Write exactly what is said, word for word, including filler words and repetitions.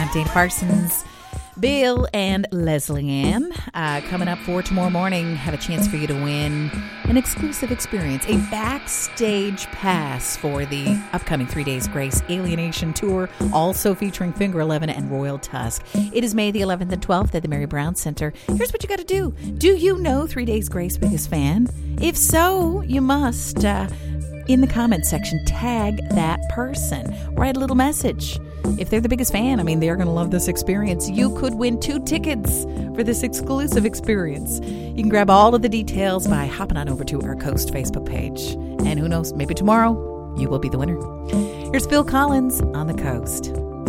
Dana Parsons, Bill, and Leslie Ann. Uh, coming up for tomorrow morning, have a chance for you to win an exclusive experience, a backstage pass for the upcoming Three Days Grace Alienation Tour, also featuring Finger eleven and Royal Tusk. It is May the eleventh and twelfth at the Mary Brown Center. Here's what you got to do. Do you know Three Days Grace biggest fan? If so, you must, uh, in the comments section, tag that person. Write a little message. If they're the biggest fan, I mean, they're going to love this experience. You could win two tickets for this exclusive experience. You can grab all of the details by hopping on over to our Coast Facebook page. And who knows, maybe tomorrow you will be the winner. Here's Phil Collins on the Coast.